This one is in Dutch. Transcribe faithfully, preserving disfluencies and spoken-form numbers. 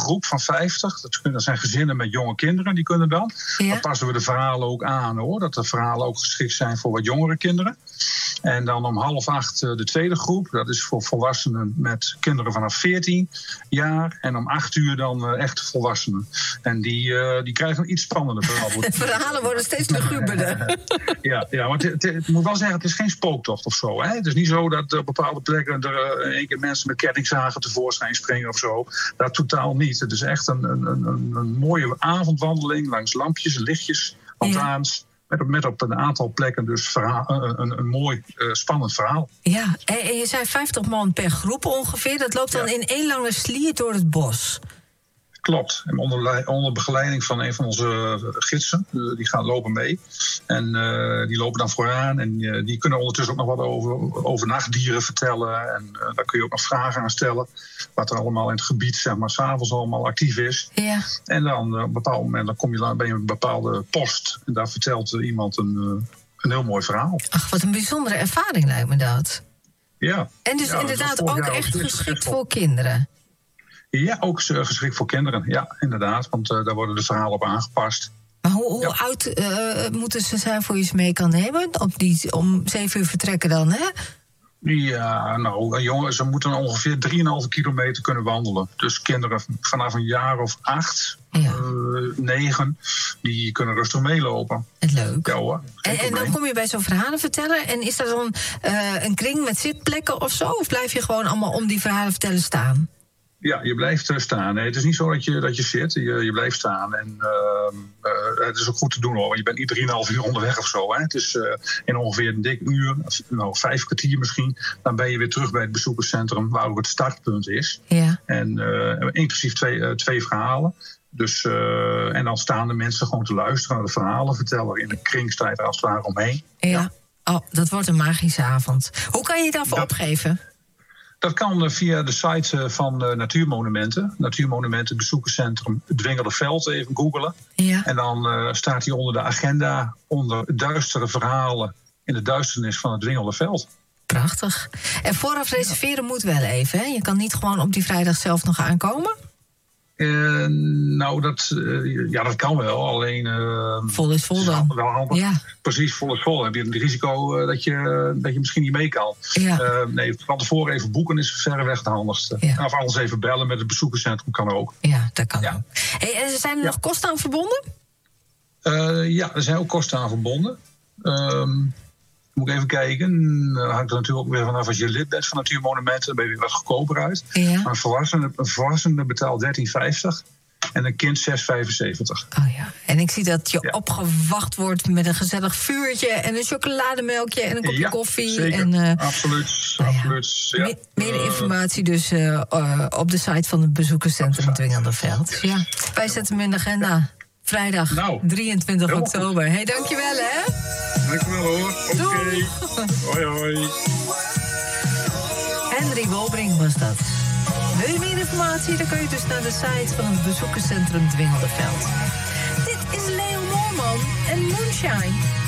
groep van vijftig. Dat, dat zijn gezinnen met jonge kinderen, die kunnen dan. Ja. Dan passen we de verhalen ook aan, hoor. Dat de verhalen ook geschikt zijn voor wat jongere kinderen. En dan om half acht de tweede groep. Dat is voor volwassenen met kinderen vanaf veertien jaar. En om acht uur dan uh, echte volwassenen. En die, uh, die krijgen een iets spannender verhaal. De verhalen worden steeds luguberder. ja, ja, want ik moet wel zeggen, het is geen spooktocht of zo. Hè? Het is niet zo dat op bepaalde plekken er uh, één keer mensen met kettingzagen tevoorschijn springen of zo. Dat totaal niet. Het is echt een, een, een, een mooie avondwandeling langs lampjes, lichtjes, lantaarns. Ja. Met, met op een aantal plekken dus verhaal, een, een, een mooi, uh, spannend verhaal. Ja, en je zei vijftig man per groep ongeveer. Dat loopt dan ja. in één lange slier door het bos. Klopt. En onder, onder begeleiding van een van onze gidsen. Uh, die gaan lopen mee. En uh, die lopen dan vooraan. En uh, die kunnen ondertussen ook nog wat over, over nachtdieren vertellen. En uh, daar kun je ook nog vragen aan stellen. Wat er allemaal in het gebied, zeg maar, 's avonds allemaal actief is. Ja. En dan uh, op een bepaald moment dan kom je bij een bepaalde post. En daar vertelt uh, iemand een, uh, een heel mooi verhaal. Ach, wat een bijzondere ervaring lijkt me dat. Ja. En dus ja, inderdaad ook echt geschikt voor kinderen. Ja, ook geschikt voor kinderen. Ja, inderdaad. Want uh, daar worden de verhalen op aangepast. Maar hoe, hoe ja. oud uh, moeten ze zijn voor je ze mee kan nemen? Op die, om zeven uur vertrekken dan, hè? Ja, nou, jongen, ze moeten ongeveer drieënhalve kilometer kunnen wandelen. Dus kinderen vanaf een jaar of acht, ja. uh, negen, die kunnen rustig meelopen. Het leuk. Ja, hoor, en, en dan kom je bij zo'n verhalen vertellen. En is er dan uh, een kring met zitplekken of zo? Of blijf je gewoon allemaal om die verhalen vertellen staan? Ja, je blijft staan. Nee, het is niet zo dat je, dat je zit. Je, je blijft staan. En uh, uh, het is ook goed te doen, hoor. Want je bent niet drieënhalf uur onderweg of zo. Hè. Het is uh, in ongeveer een dik uur, nou, vijf kwartier misschien. Dan ben je weer terug bij het bezoekerscentrum, waar ook het startpunt is. Ja. En uh, inclusief twee, uh, twee verhalen. Dus, uh, en dan staan de mensen gewoon te luisteren naar de verhalenverteller. In een kring sta je er als het ware omheen. Ja. ja. Oh, dat wordt een magische avond. Hoe kan je daarvoor dat... opgeven? Dat kan via de site van uh, Natuurmonumenten. Natuurmonumenten bezoekerscentrum Dwingelerveld, even googlen. Ja. En dan uh, staat hij onder de agenda, onder duistere verhalen in de duisternis van het Dwingelerveld. Prachtig. En vooraf reserveren ja. moet wel even, hè? Je kan niet gewoon op die vrijdag zelf nog aankomen? Uh, nou, dat, uh, ja, dat kan wel. Alleen. Uh, vol is vol dan. Wel handig. Ja. Precies, vol is vol. Dan heb je het risico uh, dat, je, dat je misschien niet mee kan. Ja. Uh, nee, van tevoren even boeken is verreweg het handigste. Ja. Of anders even bellen met het bezoekerscentrum kan ook. Ja, dat kan ja. ook. Hey, en zijn er ja. nog kosten aan verbonden? Uh, ja, er zijn ook kosten aan verbonden. Um, Moet ik even kijken. Dan hangt er natuurlijk ook weer vanaf als je lid bent van Natuurmonumenten. Dan ben je weer wat goedkoper uit. Ja. Maar een volwassene, een volwassene betaalt dertien vijftig en een kind zes vijfenzeventig. Oh ja. En ik zie dat je ja. opgewacht wordt met een gezellig vuurtje en een chocolademelkje en een kopje ja, koffie. Zeker. En, uh, absoluut. nou ja. absoluut ja. Me- meer informatie dus uh, uh, op de site van het bezoekerscentrum Dwingelerveld. Ja. Wij zetten hem in de agenda. Vrijdag nou, drieëntwintig oktober. Hé, hey, dankjewel hè. Dankjewel hoor. Oké. Okay. Hoi hoi. Henry Wolbring was dat. Wil je meer informatie? Dan kun je dus naar de site van het bezoekerscentrum Dwingelerveld. Dit is Leo Moorman en Moonshine.